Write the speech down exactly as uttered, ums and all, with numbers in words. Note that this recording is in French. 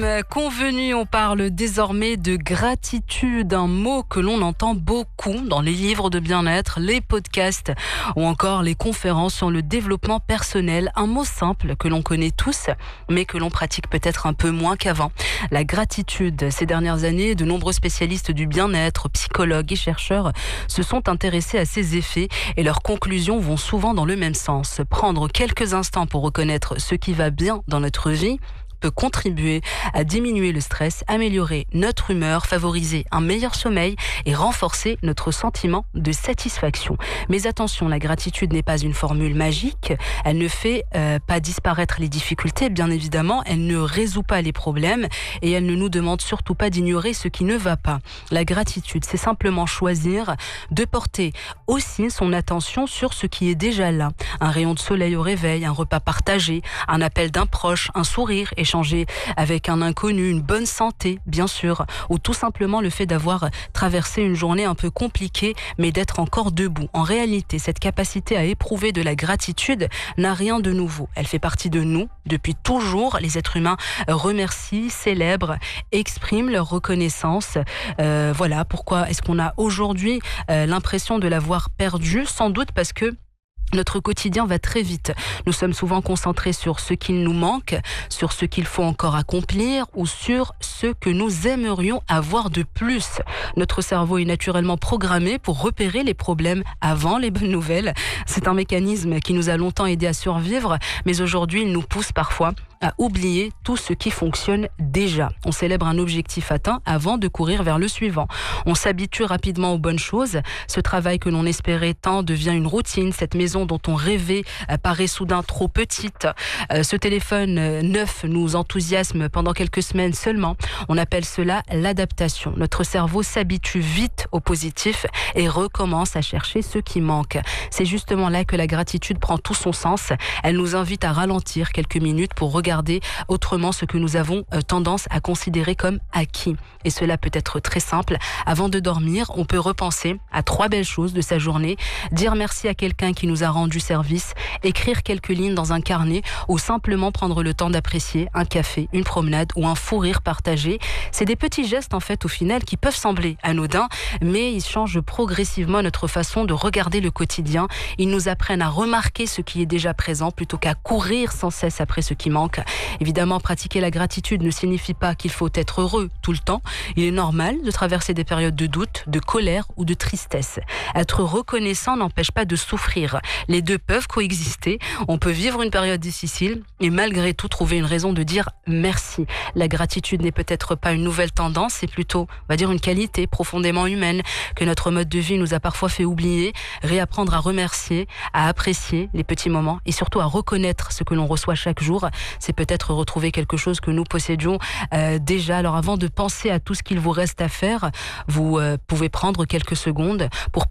Euh, Convenu, on parle désormais de gratitude, un mot que l'on entend beaucoup dans les livres de bien-être, les podcasts ou encore les conférences sur le développement personnel. Un mot simple que l'on connaît tous, mais que l'on pratique peut-être un peu moins qu'avant. La gratitude. Ces dernières années, de nombreux spécialistes du bien-être, psychologues et chercheurs se sont intéressés à ces effets et leurs conclusions vont souvent dans le même sens. Prendre quelques instants pour reconnaître ce qui va bien dans notre vie peut contribuer à diminuer le stress, améliorer notre humeur, favoriser un meilleur sommeil et renforcer notre sentiment de satisfaction. Mais attention, la gratitude n'est pas une formule magique. Elle ne fait euh, pas disparaître les difficultés, bien évidemment. Elle ne résout pas les problèmes et elle ne nous demande surtout pas d'ignorer ce qui ne va pas. La gratitude, c'est simplement choisir de porter aussi son attention sur ce qui est déjà là. Un rayon de soleil au réveil, un repas partagé, un appel d'un proche, un sourire, échanger avec un inconnu, une bonne santé, bien sûr, ou tout simplement le fait d'avoir traversé une journée un peu compliquée, mais d'être encore debout. En réalité, cette capacité à éprouver de la gratitude n'a rien de nouveau. Elle fait partie de nous. Depuis toujours, les êtres humains remercient, célèbrent, expriment leur reconnaissance. Euh, voilà pourquoi est-ce qu'on a aujourd'hui euh, l'impression de l'avoir perdue, sans doute parce que notre quotidien va très vite. Nous sommes souvent concentrés sur ce qu'il nous manque, sur ce qu'il faut encore accomplir ou sur ce que nous aimerions avoir de plus. Notre cerveau est naturellement programmé pour repérer les problèmes avant les bonnes nouvelles. C'est un mécanisme qui nous a longtemps aidé à survivre, mais aujourd'hui, il nous pousse parfois à oublier tout ce qui fonctionne déjà. On célèbre un objectif atteint avant de courir vers le suivant. On s'habitue rapidement aux bonnes choses. Ce travail que l'on espérait tant devient une routine. Cette maison dont on rêvait paraît soudain trop petite. Ce téléphone neuf nous enthousiasme pendant quelques semaines seulement. On appelle cela l'adaptation. Notre cerveau s'habitue vite au positif et recommence à chercher ce qui manque. C'est justement là que la gratitude prend tout son sens. Elle nous invite à ralentir quelques minutes pour regarder autrement ce que nous avons tendance à considérer comme acquis. Et cela peut être très simple. Avant de dormir, on peut repenser à trois belles choses de sa journée, dire merci à quelqu'un qui nous a rendu service, écrire quelques lignes dans un carnet ou simplement prendre le temps d'apprécier un café, une promenade ou un fou rire partagé. C'est des petits gestes en fait au final qui peuvent sembler anodins, mais ils changent progressivement notre façon de regarder le quotidien. Ils nous apprennent à remarquer ce qui est déjà présent plutôt qu'à courir sans cesse après ce qui manque. Évidemment, pratiquer la gratitude ne signifie pas qu'il faut être heureux tout le temps. Il est normal de traverser des périodes de doute, de colère ou de tristesse. Être reconnaissant n'empêche pas de souffrir. Les deux peuvent coexister. On peut vivre une période difficile et malgré tout trouver une raison de dire merci. La gratitude n'est peut-être pas une nouvelle tendance, c'est plutôt, on va dire, une qualité profondément humaine que notre mode de vie nous a parfois fait oublier. Réapprendre à remercier, à apprécier les petits moments et surtout à reconnaître ce que l'on reçoit chaque jour. C'est peut-être retrouver quelque chose que nous possédions euh, déjà. Alors avant de penser à tout ce qu'il vous reste à faire, vous euh, pouvez prendre quelques secondes pour